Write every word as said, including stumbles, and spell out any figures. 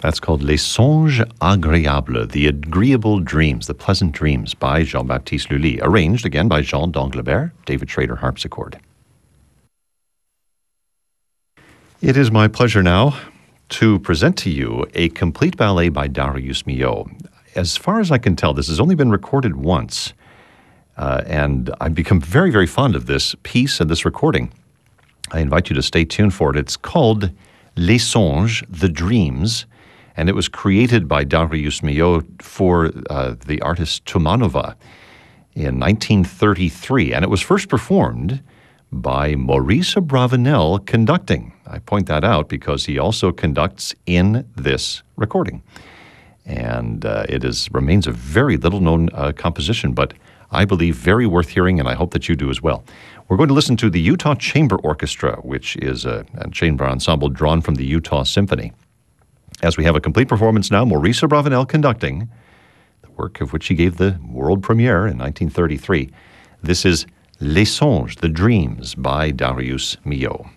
That's called Les Songes Agréables, the Agreeable Dreams, the Pleasant Dreams by Jean-Baptiste Lully, arranged again by Jean Danglebert, David Schrader harpsichord. It is my pleasure now to present to you a complete ballet by Darius Milhaud. As far as I can tell, this has only been recorded once, uh, and I've become very, very fond of this piece and this recording. I invite you to stay tuned for it. It's called Les Songes, the Dreams, and it was created by Darius Milhaud for uh, the artist Tumanova in nineteen thirty-three, and it was first performed by Maurice Abravanel conducting. I point that out because he also conducts in this recording. And uh, it is remains a very little-known uh, composition, but I believe very worth hearing, and I hope that you do as well. We're going to listen to the Utah Chamber Orchestra, which is a, a chamber ensemble drawn from the Utah Symphony. As we have a complete performance now, Maurice Abravanel conducting, the work of which he gave the world premiere in nineteen thirty-three. This is Les Songes, the Dreams by Darius Milhaud.